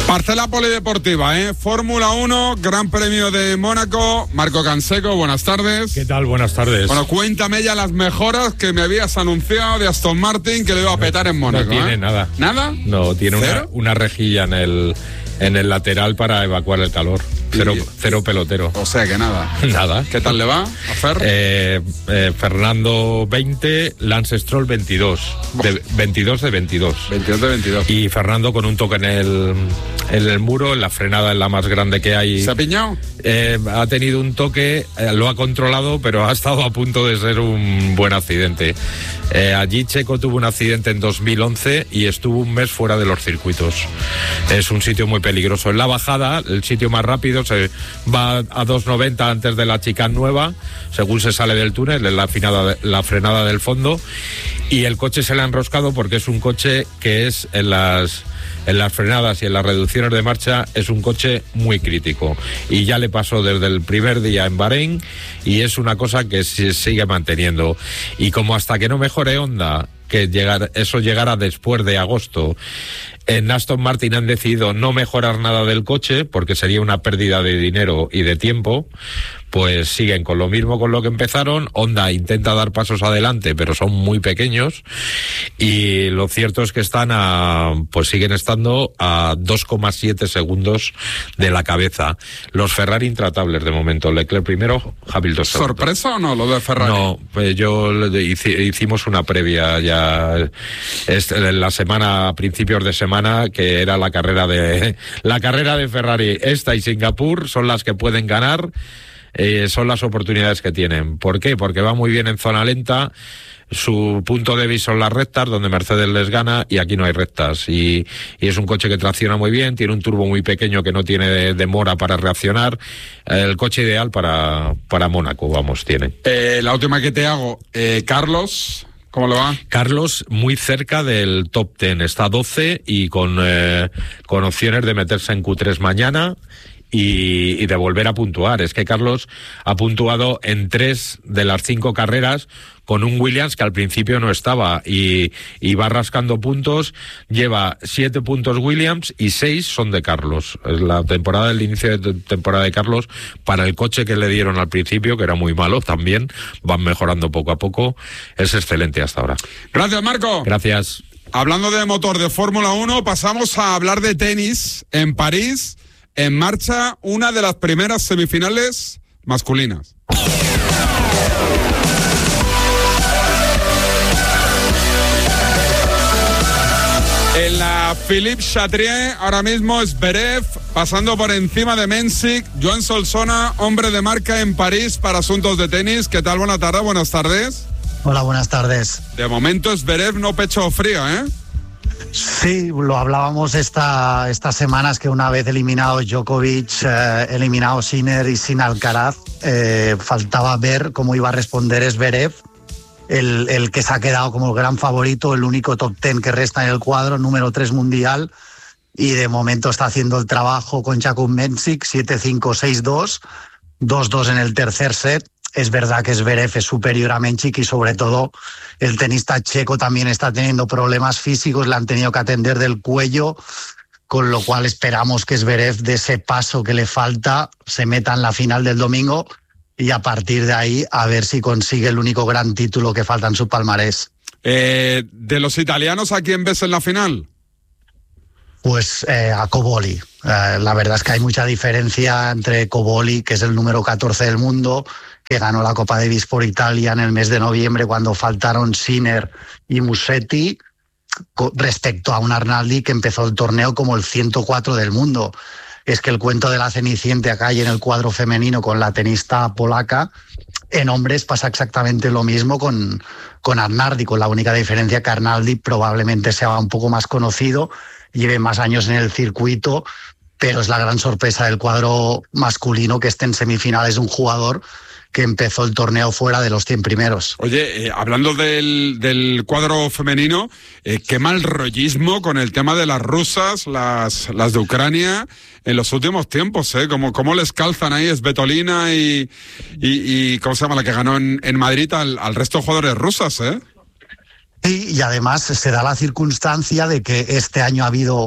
Parcela polideportiva, Fórmula 1, Gran Premio de Mónaco. Marco Canseco, buenas tardes. ¿Qué tal? Buenas tardes. Bueno, cuéntame ya las mejoras que me habías anunciado de Aston Martin que lo iba a petar en Mónaco. No tiene nada. ¿Nada? No, tiene una rejilla en el lateral para evacuar el calor. Cero pelotero. O sea que nada. Nada. ¿Qué tal le va a Fer? Fernando 20, Lance Stroll 22. 22 de 22. 22 de 22. Y Fernando con un toque en el muro, en la frenada es la más grande que hay. ¿Se ha piñado? Ha tenido un toque, lo ha controlado, pero ha estado a punto de ser un buen accidente. Allí Checo tuvo un accidente en 2011 y estuvo un mes fuera de los circuitos. Es un sitio muy peligroso. En la bajada, el sitio más rápido, se va a 2.90 antes de la chicane nueva, según se sale del túnel, en la frenada del fondo, y el coche se le ha enroscado porque es un coche que es en las frenadas y en las reducciones de marcha es un coche muy crítico, y ya le pasó desde el primer día en Bahrein y es una cosa que se sigue manteniendo, y como hasta que no mejore Honda, que eso llegará después de agosto, en Aston Martin han decidido no mejorar nada del coche porque sería una pérdida de dinero y de tiempo, pues siguen con lo mismo con lo que empezaron. Honda intenta dar pasos adelante, pero son muy pequeños, y lo cierto es que siguen estando a 2,7 segundos de la cabeza. Los Ferrari intratables de momento. Leclerc primero, Hamilton segundo. ¿Sorpresa o no lo de Ferrari? No, pues hicimos una previa ya la semana, a principios de semana, que era la carrera de Ferrari. Esta y Singapur son las que pueden ganar. Son las oportunidades que tienen. ¿Por qué? Porque va muy bien en zona lenta. Su punto débil son las rectas, donde Mercedes les gana, y aquí no hay rectas. Y es un coche que tracciona muy bien, tiene un turbo muy pequeño que no tiene demora para reaccionar. El coche ideal para Mónaco, tiene. La última que te hago, Carlos, ¿cómo lo va? Carlos muy cerca del top 10, está 12 y con opciones de meterse en Q3 mañana. Y de volver a puntuar. Es que Carlos ha puntuado en 3 de las 5 carreras con un Williams que al principio no estaba, y va rascando puntos. Lleva 7 puntos Williams y 6 son de Carlos. Es el inicio de temporada de Carlos, para el coche que le dieron al principio, que era muy malo también, van mejorando poco a poco. Es excelente hasta ahora. Gracias, Marco. Gracias. Hablando de motor de Fórmula 1, pasamos a hablar de tenis. En París, en marcha una de las primeras semifinales masculinas. En la Philippe Chatrier ahora mismo es Zverev pasando por encima de Mensik. Joan Solsona, hombre de marca en París para asuntos de tenis. ¿Qué tal? Buenas tardes. Hola, buenas tardes. De momento es Zverev no pecho frío, ¿eh? Sí, lo hablábamos estas semanas, que una vez eliminado Djokovic, eliminado Sinner y sin Alcaraz, faltaba ver cómo iba a responder Zverev, el que se ha quedado como el gran favorito, el único top 10 que resta en el cuadro, número 3 mundial, y de momento está haciendo el trabajo con Jakub Mensik, 7-5, 6-2, 2-2 en el tercer set. Es verdad que Zverev es superior a Mensik, y sobre todo el tenista checo también está teniendo problemas físicos, le han tenido que atender del cuello, con lo cual esperamos que Zverev, de ese paso que le falta, se meta en la final del domingo, y a partir de ahí a ver si consigue el único gran título que falta en su palmarés. ¿De los italianos a quién ves en la final? Pues a Cobolli. La verdad es que hay mucha diferencia entre Cobolli, que es el número 14 del mundo, que ganó la Copa Davis por Italia en el mes de noviembre cuando faltaron Sinner y Musetti, respecto a un Arnaldi que empezó el torneo como el 104 del mundo. Es que el cuento de la Cenicienta acá y en el cuadro femenino con la tenista polaca, en hombres pasa exactamente lo mismo con Arnaldi, con la única diferencia que Arnaldi probablemente sea un poco más conocido, lleve más años en el circuito, pero es la gran sorpresa del cuadro masculino que esté en semifinales un jugador que empezó el torneo fuera de los 100 primeros. Oye, hablando del cuadro femenino, qué mal rollismo con el tema de las rusas, las de Ucrania, en los últimos tiempos, cómo les calzan ahí Svitolina y ¿cómo se llama la que ganó en Madrid al resto de jugadores rusas, Sí, y además se da la circunstancia de que este año ha habido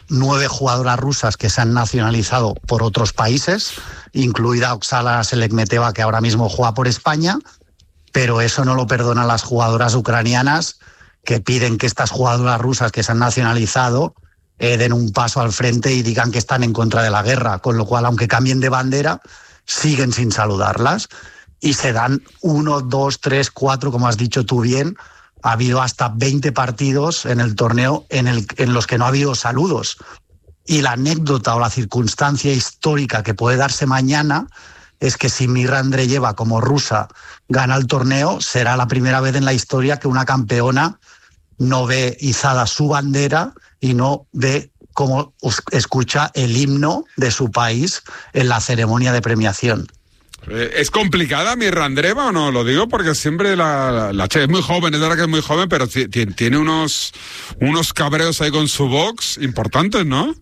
9 jugadoras rusas que se han nacionalizado por otros países, incluida Oksana Selekmeteva, que ahora mismo juega por España, pero eso no lo perdonan las jugadoras ucranianas, que piden que estas jugadoras rusas que se han nacionalizado den un paso al frente y digan que están en contra de la guerra, con lo cual, aunque cambien de bandera, siguen sin saludarlas. Y se dan 1, 2, 3, 4, como has dicho tú bien. Ha habido hasta 20 partidos en el torneo en los que no ha habido saludos. Y la anécdota o la circunstancia histórica que puede darse mañana es que si Mirra Andreeva, como rusa, gana el torneo, será la primera vez en la historia que una campeona no ve izada su bandera y no ve cómo escucha el himno de su país en la ceremonia de premiación. ¿Es complicada Mirra Andreeva o no? Lo digo porque siempre la es muy joven, es verdad que es muy joven, pero tiene unos cabreos ahí con su box importantes, ¿no?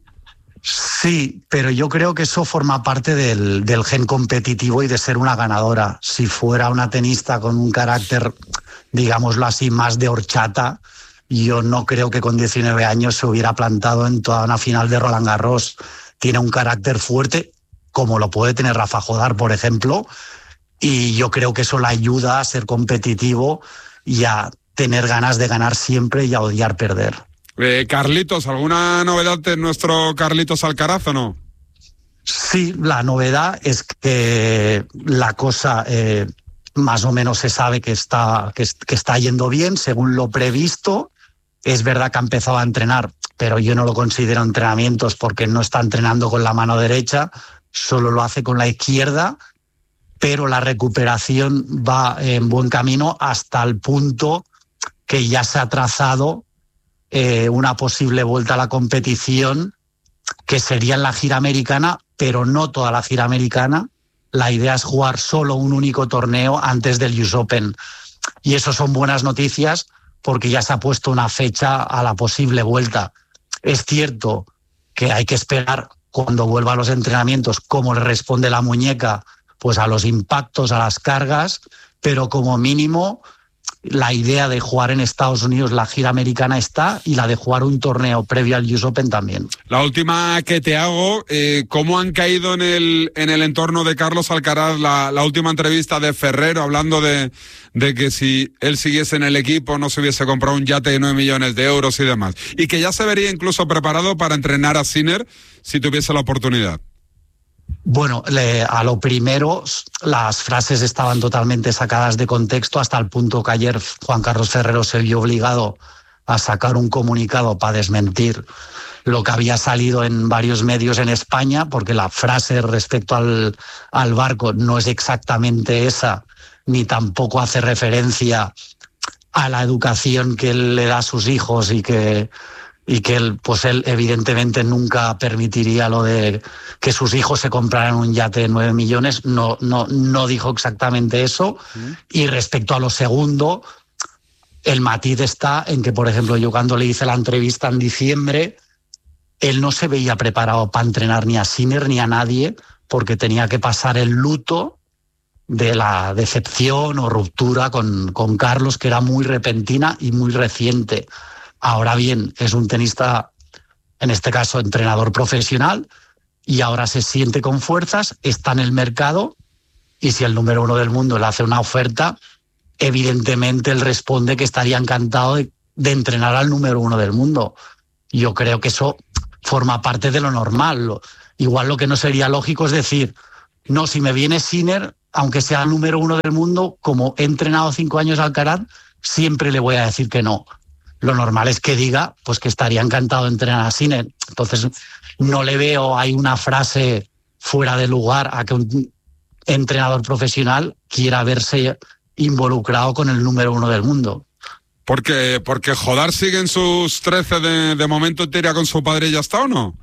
Sí, pero yo creo que eso forma parte del gen competitivo y de ser una ganadora. Si fuera una tenista con un carácter, digámoslo así, más de horchata, yo no creo que con 19 años se hubiera plantado en toda una final de Roland Garros. Tiene un carácter fuerte, como lo puede tener Rafa Jodar, por ejemplo, y yo creo que eso le ayuda a ser competitivo y a tener ganas de ganar siempre y a odiar perder. Carlitos, ¿alguna novedad de nuestro Carlitos Alcaraz o no? Sí, la novedad es que la cosa más o menos se sabe que está yendo bien, según lo previsto. Es verdad que ha empezado a entrenar, pero yo no lo considero entrenamientos porque no está entrenando con la mano derecha, solo lo hace con la izquierda, pero la recuperación va en buen camino hasta el punto que ya se ha trazado una posible vuelta a la competición, que sería en la gira americana, pero no toda la gira americana. La idea es jugar solo un único torneo antes del US Open. Y eso son buenas noticias porque ya se ha puesto una fecha a la posible vuelta. Es cierto que hay que esperar cuando vuelva a los entrenamientos cómo le responde la muñeca, pues a los impactos, a las cargas, pero como mínimo la idea de jugar en Estados Unidos la gira americana está, y la de jugar un torneo previo al US Open también. La última que te hago, ¿cómo han caído en el entorno de Carlos Alcaraz la última entrevista de Ferrero, hablando de que si él siguiese en el equipo no se hubiese comprado un yate de 9 millones de euros y demás? Y que ya se vería incluso preparado para entrenar a Sinner si tuviese la oportunidad. Bueno, a lo primero, las frases estaban totalmente sacadas de contexto, hasta el punto que ayer Juan Carlos Ferrero se vio obligado a sacar un comunicado para desmentir lo que había salido en varios medios en España, porque la frase respecto al barco no es exactamente esa, ni tampoco hace referencia a la educación que él le da a sus hijos y que él evidentemente nunca permitiría lo de que sus hijos se compraran un yate de 9 millones, no dijo exactamente eso. Y respecto a lo segundo, el matiz está en que, por ejemplo, yo cuando le hice la entrevista en diciembre, él no se veía preparado para entrenar ni a Sinner ni a nadie, porque tenía que pasar el luto de la decepción o ruptura con Carlos, que era muy repentina y muy reciente. Ahora bien, es un tenista, en este caso entrenador profesional, y ahora se siente con fuerzas, está en el mercado, y si el número 1 del mundo le hace una oferta, evidentemente él responde que estaría encantado de entrenar al número 1 del mundo. Yo creo que eso forma parte de lo normal. Igual lo que no sería lógico es decir, no, si me viene Sinner, aunque sea el número 1 del mundo, como he entrenado 5 años al Alcaraz, siempre le voy a decir que no. Lo normal es que diga pues que estaría encantado de entrenar a Sinner. Entonces no le veo ahí una frase fuera de lugar a que un entrenador profesional quiera verse involucrado con el número 1 del mundo. Porque Jodar sigue en sus 13 de momento, te irá con su padre y ya está, ¿o no?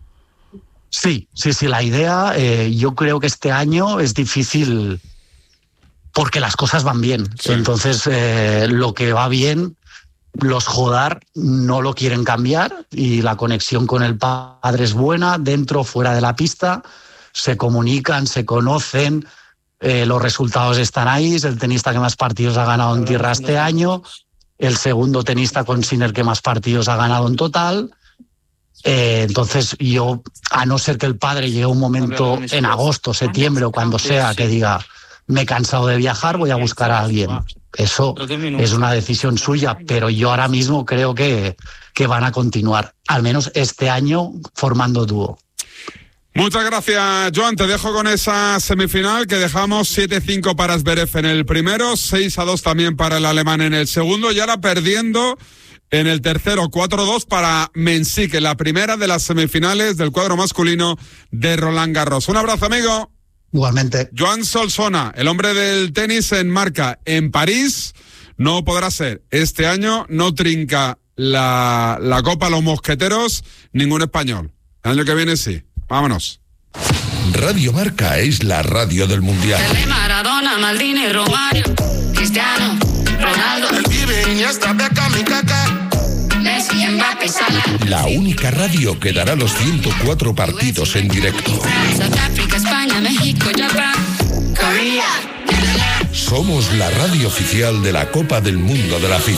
Sí, la idea, yo creo que este año es difícil porque las cosas van bien. Sí. Entonces lo que va bien, los Jodar no lo quieren cambiar, y la conexión con el padre es buena, dentro o fuera de la pista, se comunican, se conocen, los resultados están ahí. Es el tenista que más partidos ha ganado en tierra este año, el segundo tenista con Sinner que más partidos ha ganado en total, Entonces yo, a no ser que el padre llegue un momento en agosto, septiembre o cuando sea que diga me he cansado de viajar, voy a buscar a alguien. Eso es una decisión suya, pero yo ahora mismo creo que van a continuar, al menos este año, formando dúo. Muchas gracias, Joan. Te dejo con esa semifinal que dejamos 7-5 para Zverev en el primero, 6-2 también para el alemán en el segundo, y ahora perdiendo en el tercero 4-2 para Mensik, en la primera de las semifinales del cuadro masculino de Roland Garros. Un abrazo, amigo. Igualmente. Joan Solsona, el hombre del tenis en marca en París, no podrá ser. Este año no trinca la Copa a los Mosqueteros ningún español. El año que viene sí. Vámonos. Radio Marca es la radio del Mundial. Maradona, Maldini, Romario, Cristiano, Ronaldo, el Pibe, Iniesta, Beckham y Kaká, Messi, Mbappé, Salah. La única radio que dará los 104 partidos en directo. Sudáfrica, España, México, Japón, Corea. Somos la radio oficial de la Copa del Mundo de la FIFA.